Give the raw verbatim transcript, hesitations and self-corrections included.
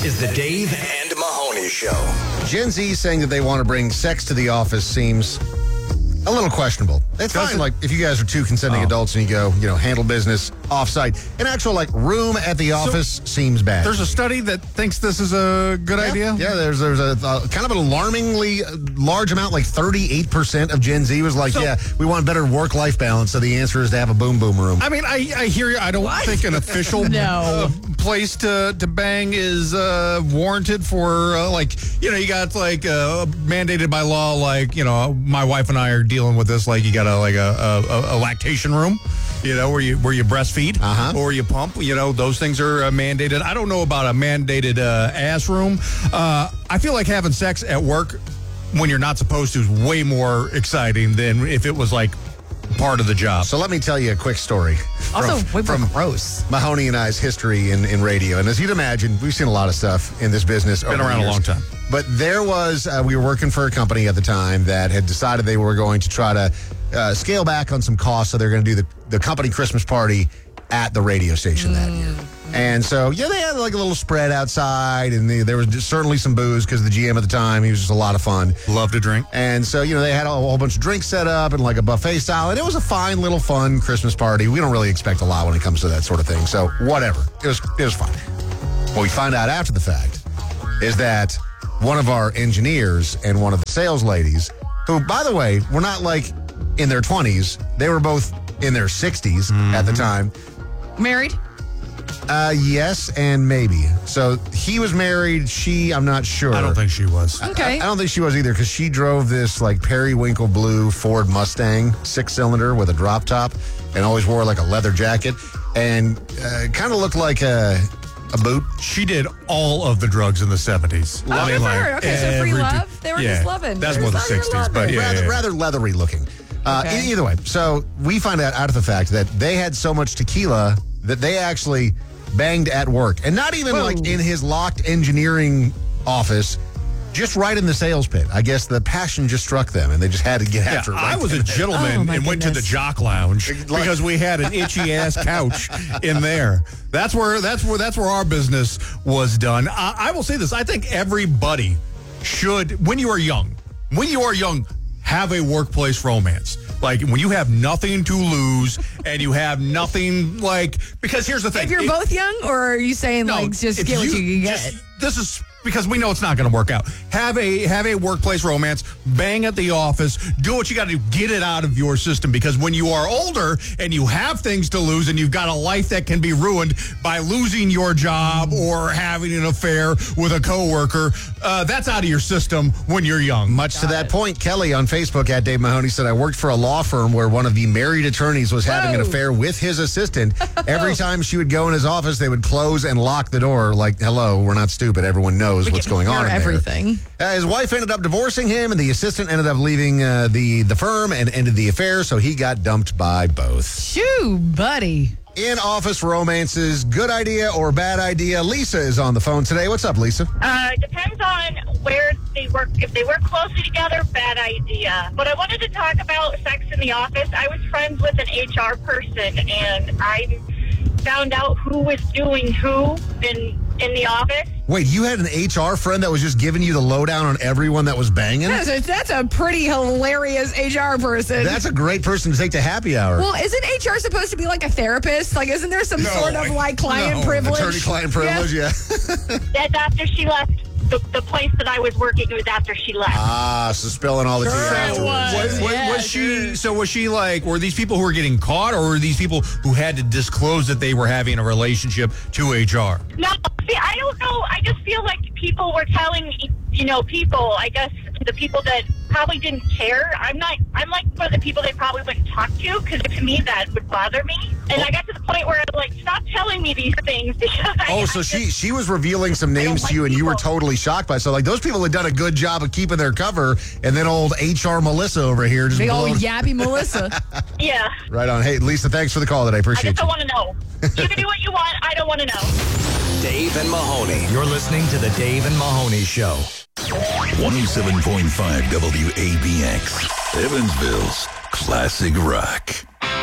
is the Dave and Mahoney Show. Gen Z saying that they want to bring sex to the office seems a little questionable. It's fine, it? like, if you guys are two consenting Oh. adults and you go, you know, handle business off-site. An actual, like, room at the office seems bad. There's a study that thinks this is a good yeah, idea? Yeah, there's there's a uh, kind of an alarmingly large amount, like thirty-eight percent of Gen Z was like, So- yeah, we want better work-life balance, so the answer is to have a boom-boom room. I mean, I, I hear you. I don't think an official No. uh, place to, to bang is uh, warranted for, uh, like, you know, you got, like, uh, mandated by law, like, you know, my wife and I are dealing with this, like, you got a, like, a, a, a lactation room, you know, where you where you breastfeed Uh-huh. or you pump, you know, those things are uh, mandated. I don't know about a mandated uh, ass room. Uh, I feel like having sex at work when you're not supposed to is way more exciting than if it was, like, part of the job. So let me tell you a quick story. Also, from, way more from gross. Mahoney and I's history in, in radio. And as you'd imagine, we've seen a lot of stuff in this business. Been over the around a years. long time. But there was, uh, we were working for a company at the time that had decided they were going to try to uh, scale back on some costs. So they're going to do the, the company Christmas party at the radio station that year. And so, yeah, they had like a little spread outside, and they, there was just certainly some booze because the G M at the time, he was just a lot of fun. Love to drink. And so, you know, they had a whole bunch of drinks set up and like a buffet style, and it was a fine little fun Christmas party. We don't really expect a lot when it comes to that sort of thing. So whatever. It was it was fine. What we find out after the fact is that one of our engineers and one of the sales ladies, who, by the way, were not like in their twenties, they were both in their sixties at the time. Married? Uh, yes and maybe. So he was married. She, I'm not sure. I don't think she was. Okay. I, I don't think she was either, because she drove this like periwinkle blue Ford Mustang six cylinder with a drop top and always wore like a leather jacket and uh, kind of looked like a a boot. She did all of the drugs in the seventies. Oh, good for her. Okay, so free love. They were just loving. That's They more were the just loving, sixties, but loving. yeah, rather, yeah. rather leathery looking. Uh, Okay. e- Either way, so we find out out of the fact that they had so much tequila that they actually banged at work, and not even Whoa. like in his locked engineering office, just right in the sales pit. I guess the passion just struck them, and they just had to get Yeah, after it. I right was a then. gentleman Oh, my and went to the goodness. jock lounge Like- because we had an itchy ass couch in there. That's where that's where that's where our business was done. I, I will say this: I think everybody should, when you are young, when you are young, have a workplace romance. Like when you have nothing to lose and you have nothing, like, because here's the thing: If you're It- both young, or are you saying, No, like, just if get what you can get? just- This is because we know it's not going to work out. Have a have a workplace romance, bang at the office, do what you got to do, get it out of your system, because when you are older and you have things to lose and you've got a life that can be ruined by losing your job or having an affair with a coworker, uh, that's out of your system when you're young. Much to that point, Kelly on Facebook at Dave Mahoney said, I worked for a law firm where one of the married attorneys was having an Whoa. affair with his assistant. Every time she would go in his office, they would close and lock the door like, hello, we're not stupid. Everyone knows We what's can going on hear in there. everything. Uh, his wife ended up divorcing him, and the assistant ended up leaving uh, the, the firm and ended the affair, so he got dumped by both. Shoo, buddy. In-office romances, good idea or bad idea? Lisa is on the phone today. What's up, Lisa? Uh, it depends on where they work. If they work closely together, bad idea. But I wanted to talk about sex in the office. I was friends with an H R person, and I found out who was doing who in in the office. Wait, you had an H R friend that was just giving you the lowdown on everyone that was banging? That's a, that's a pretty hilarious H R person. That's a great person to take to happy hour. Well, isn't H R supposed to be like a therapist? Like, isn't there some No, sort of like client no. privilege? Attorney-client privilege, yeah. That's after she left the, the place that I was working. It was after she left. Ah, so spilling all the tea Sure afterwards. was. Was, was, Yeah, was she? So was she like? Were these people who were getting caught, or were these people who had to disclose that they were having a relationship to H R? No, see, I don't know. I just feel like people were telling, you know, people, I guess, the people that probably didn't care. I'm not, I'm like one of the people they probably wouldn't talk to, because to me that would bother me. And I got to the point where I was like, stop telling me these things, because I, Oh, I so just, she she was revealing some I don't names to like you, and you were people. totally shocked by it. So, like, those people had done a good job of keeping their cover, and then old H R Melissa over here just Big old blown- yappy Melissa. yeah. Right on. Hey, Lisa, thanks for the call today. I Appreciate just you. don't want to know. You can do what you want. I don't want to know. Dave and Mahoney. You're listening to the Dave and Mahoney Show. one oh seven point five W A B X, Evansville's classic rock.